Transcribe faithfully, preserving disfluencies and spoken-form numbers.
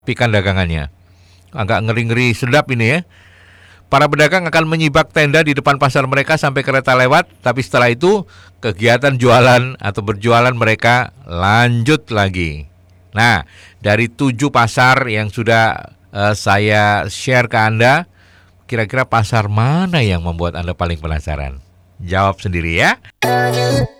pikan dagangannya. Agak ngeri-ngeri sedap ini ya. Para pedagang akan menyibak tenda di depan pasar mereka sampai kereta lewat, tapi setelah itu kegiatan jualan atau berjualan mereka lanjut lagi. Nah, dari tujuh pasar yang sudah uh, saya share ke Anda, kira-kira pasar mana yang membuat Anda paling penasaran? Jawab sendiri ya.